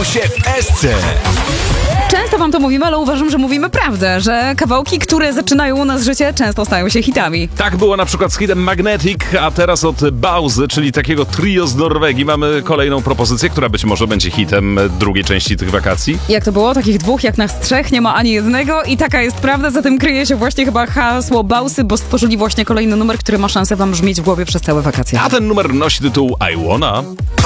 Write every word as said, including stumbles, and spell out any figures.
znajdą się w Esce. Często wam to mówimy, ale uważam, że mówimy prawdę, że kawałki, które zaczynają u nas życie, często stają się hitami. Tak było na przykład z hitem Magnetic, a teraz od Bauzy, czyli takiego trio z Norwegii, mamy kolejną propozycję, która być może będzie hitem drugiej części tych wakacji. Jak to było? Takich dwóch, jak nas trzech, nie ma ani jednego i taka jest prawda, za tym kryje się właśnie chyba hasło Bauzy, bo stworzyli właśnie kolejny numer, który ma szansę wam brzmieć w głowie przez całe wakacje. A ten numer nosi tytuł I Wanna.